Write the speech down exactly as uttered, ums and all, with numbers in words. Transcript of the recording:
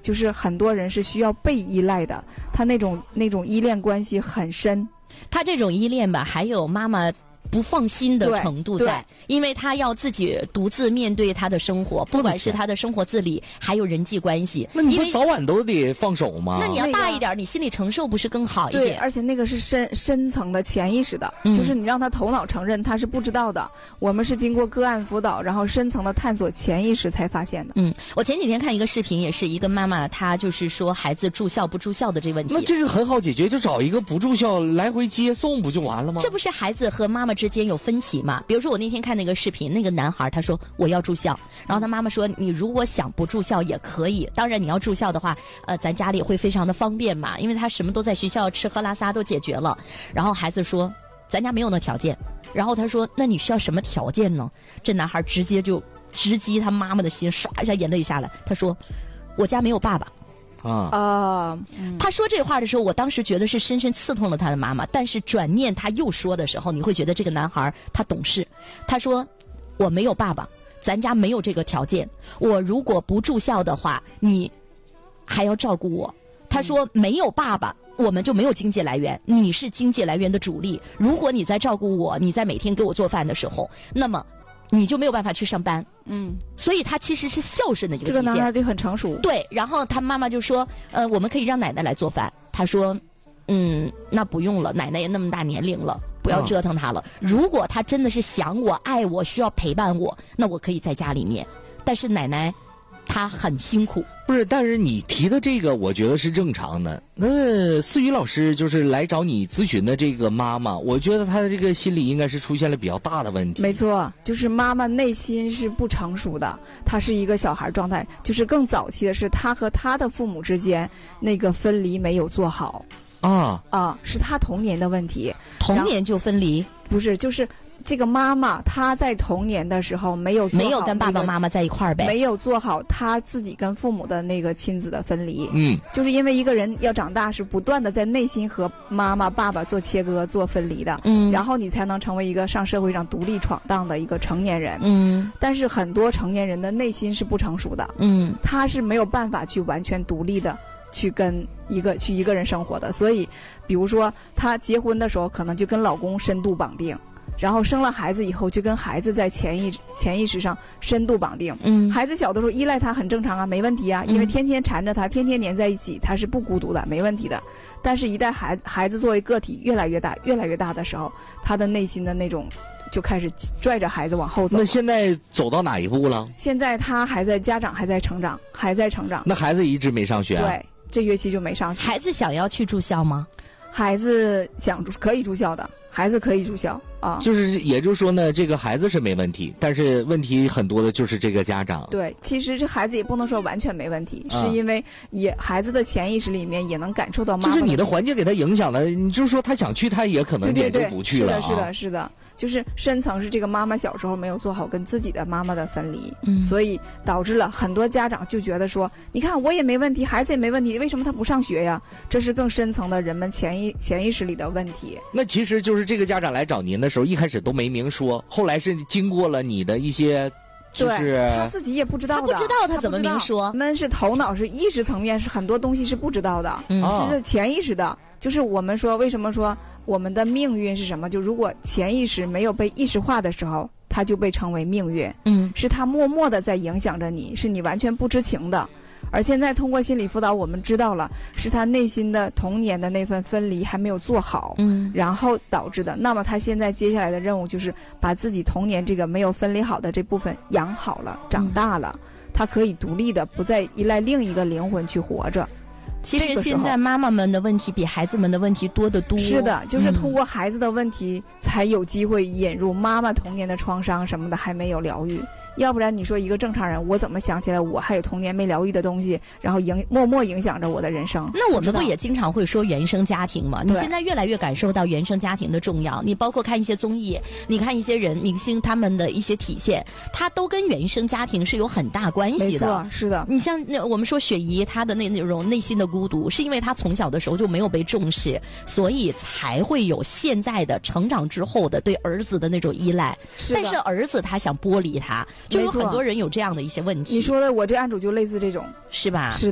就是很多人是需要被依赖的，他那种那种依恋关系很深。 他这种依恋吧，还有妈妈不放心的程度在，因为他要自己独自面对他的生活，不管是他的生活自理，还有人际关系。 那你不早晚都得放手吗？ 那你要大一点，你心理承受不是更好一点？ 对，而且那个是深深层的潜意识的， 嗯、 就是你让他头脑承认，他是不知道的。我们是经过个案辅导，然后深层的探索潜意识才发现的。 嗯，我前几天看一个视频，也是一个妈妈，她就是说孩子住校不住校的这个问题。 那这个很好解决，就找一个不住校来回接送不就完了吗？ 这不是孩子和妈妈之间有分歧嘛？比如说我那天看那个视频，那个男孩他说我要住校，然后他妈妈说你如果想不住校也可以，当然你要住校的话，呃，咱家里会非常的方便嘛，因为他什么都在学校吃喝拉撒都解决了。然后孩子说咱家没有那条件，然后他说那你需要什么条件呢？这男孩直接就直击他妈妈的心，唰一下眼泪下来，他说我家没有爸爸。 啊啊、 嗯！他说这话的时候，我当时觉得是深深刺痛了他的妈妈。但是转念他又说的时候，你会觉得这个男孩他懂事。他说：“我没有爸爸，咱家没有这个条件。我如果不住校的话，你还要照顾我。”他说：“没有爸爸，我们就没有经济来源。你是经济来源的主力。如果你在照顾我，你在每天给我做饭的时候，那么你就没有办法去上班。” 嗯， 所以他其实是孝顺的一个体现。 这个男孩就很成熟。 对，然后他妈妈就说：“呃，我们可以让奶奶来做饭。”他说：“嗯，那不用了，奶奶也那么大年龄了，不要折腾她了。嗯、如果她真的是想我、爱我、需要陪伴我，那我可以在家里面。但是奶奶，她很辛苦。” 不是，但是你提的这个，我觉得是正常的。那思雨老师就是来找你咨询的这个妈妈，我觉得她的这个心理应该是出现了比较大的问题。 没错，就是妈妈内心是不成熟的，她是一个小孩状态。就是更早期的是，她和她的父母之间那个分离没有做好。 啊啊，是她童年的问题。 童年就分离？ 不是，就是这个妈妈她在童年的时候没有做好、那个、 没有跟爸爸妈妈在一块儿呗， 没有做好她自己跟父母的那个亲子的分离。 嗯， 就是因为一个人要长大，是不断的在内心和妈妈、爸爸做切割、做分离的。 嗯， 然后你才能成为一个上社会上独立闯荡的一个成年人。 嗯， 但是很多成年人的内心是不成熟的。 嗯， 他是没有办法去完全独立的去跟一个去一个人生活的。所以比如说她结婚的时候可能就跟老公深度绑定，然后生了孩子以后就跟孩子在潜意潜意识上深度绑定。 嗯， 孩子小的时候依赖他很正常啊，没问题啊，因为天天缠着他，天天黏在一起，他是不孤独的，没问题的。但是一旦孩孩子作为个体越来越大越来越大的时候，他的内心的那种就开始拽着孩子往后走。 那现在走到哪一步了？ 现在他还在，家长还在成长，还在成长。 那孩子一直没上学、啊？ 对，这学期就没上学。 孩子想要去住校吗？ 孩子想可以住校的，孩子可以住校啊。 就是也就是说呢，这个孩子是没问题，但是问题很多的就是这个家长。 对，其实这孩子也不能说完全没问题， 啊、 是因为也孩子的潜意识里面也能感受到妈妈。 就是你的环境给他影响了，你就说他想去，他也可能也就不去了、啊。 对对对，是的，是的，是的。就是深层是这个妈妈小时候没有做好跟自己的妈妈的分离， 嗯， 所以导致了很多家长就觉得说，你看我也没问题，孩子也没问题，为什么他不上学呀？这是更深层的人们潜意潜意识里的问题。 那其实就是这个家长来找您的时候，一开始都没明说，后来是经过了你的一些。就是他自己也不知道的， 他不知道他怎么明说。 我们是头脑是意识层面，是很多东西是不知道的， 嗯、 是潜意识的。就是我们说，为什么说我们的命运是什么？就如果潜意识没有被意识化的时候，它就被称为命运。 嗯， 是它默默的在影响着你，是你完全不知情的。而现在通过心理辅导，我们知道了是他内心的童年的那份分离还没有做好， 嗯， 然后导致的。那么他现在接下来的任务就是把自己童年这个没有分离好的这部分养好了，长大了，他可以独立的，不再依赖另一个灵魂去活着。 其实现在妈妈们的问题比孩子们的问题多得多。 是的，就是通过孩子的问题，嗯、才有机会引入妈妈童年的创伤什么的还没有疗愈。要不然你说一个正常人，我怎么想起来我还有童年没疗愈的东西，然后影默默影响着我的人生？ 那我们不也经常会说原生家庭吗？你现在越来越感受到原生家庭的重要。你包括看一些综艺，你看一些人明星他们的一些体现，他都跟原生家庭是有很大关系的。 没错，是的。 你像那我们说雪姨，她的那那种内心的孤独，是因为她从小的时候就没有被重视，所以才会有现在的成长之后的对儿子的那种依赖。 是但是儿子他想剥离他。就有很多人有这样的一些问题。 你说的我这案主就类似这种， 是吧？ 是。